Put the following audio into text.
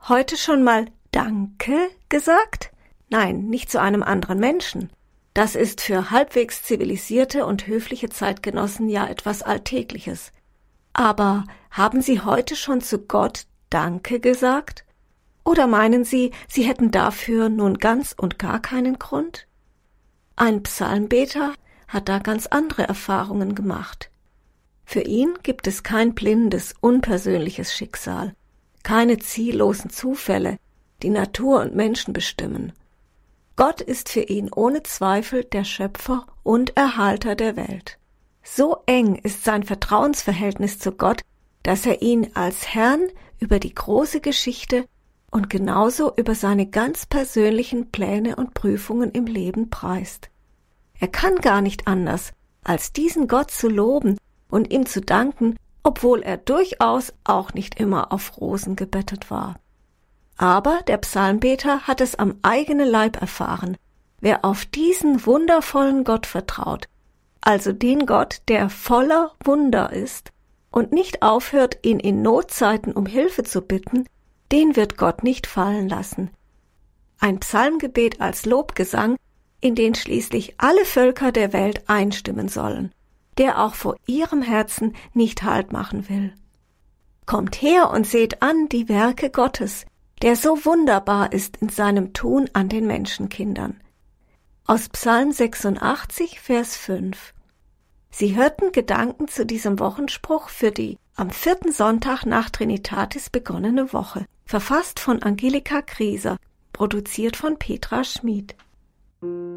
heute schon mal Danke gesagt? Nein, nicht zu einem anderen Menschen. Das ist für halbwegs zivilisierte und höfliche Zeitgenossen ja etwas Alltägliches. Aber haben Sie heute schon zu Gott Danke gesagt? Oder meinen Sie, Sie hätten dafür nun ganz und gar keinen Grund? Ein Psalmbeter hat da ganz andere Erfahrungen gemacht. Für ihn gibt es kein blindes, unpersönliches Schicksal, keine ziellosen Zufälle, die Natur und Menschen bestimmen. Gott ist für ihn ohne Zweifel der Schöpfer und Erhalter der Welt. So eng ist sein Vertrauensverhältnis zu Gott, dass er ihn als Herrn über die große Geschichte und genauso über seine ganz persönlichen Pläne und Prüfungen im Leben preist. Er kann gar nicht anders, als diesen Gott zu loben und ihm zu danken, obwohl er durchaus auch nicht immer auf Rosen gebettet war. Aber der Psalmbeter hat es am eigenen Leib erfahren. Wer auf diesen wundervollen Gott vertraut, also den Gott, der voller Wunder ist und nicht aufhört, ihn in Notzeiten um Hilfe zu bitten, den wird Gott nicht fallen lassen. Ein Psalmgebet als Lobgesang, in den schließlich alle Völker der Welt einstimmen sollen, der auch vor ihrem Herzen nicht Halt machen will. Kommt her und seht an die Werke Gottes, der so wunderbar ist in seinem Tun an den Menschenkindern. Aus Psalm 86, Vers 5. Sie hörten Gedanken zu diesem Wochenspruch für die am 4. Sonntag nach Trinitatis begonnene Woche, verfasst von Angelika Grieser, produziert von Petra Schmid.